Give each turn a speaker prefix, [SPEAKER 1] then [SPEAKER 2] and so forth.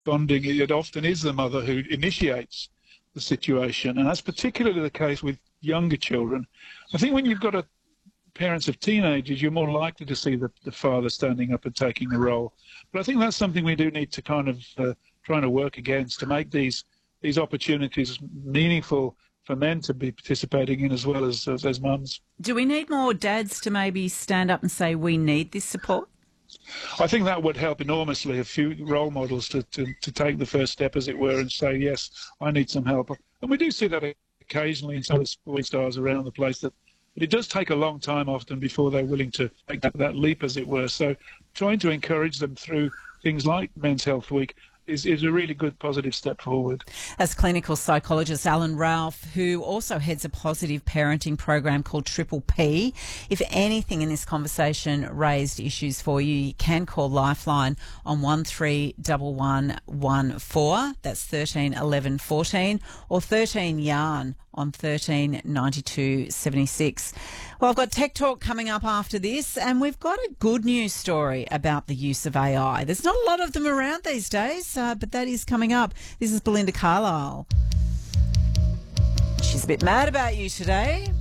[SPEAKER 1] bonding, it often is the mother who initiates the situation, and that's particularly the case with younger children. I think when you've got parents of teenagers, you're more likely to see the father standing up and taking the role. But I think that's something we do need to kind of trying to work against, to make these opportunities meaningful for men to be participating in as well as mums.
[SPEAKER 2] Do we need more dads to maybe stand up and say we need this support?
[SPEAKER 1] I think that would help enormously, a few role models to take the first step, as it were, and say, yes, I need some help. And we do see that occasionally in some of the sports stars around the place, but it does take a long time often before they're willing to take that leap, as it were. So trying to encourage them through things like Men's Health Week is a really good positive step forward.
[SPEAKER 2] As clinical psychologist Alan Ralph, who also heads a positive parenting program called Triple P, if anything in this conversation raised issues for you, you can call Lifeline on 131114, that's 13 11 14, or 13 Yarn on 13 92 76. Well, I've got Tech Talk coming up after this, and we've got a good news story about the use of AI. There's not a lot of them around these days, but that is coming up. This is Belinda Carlisle. She's a bit mad about you today.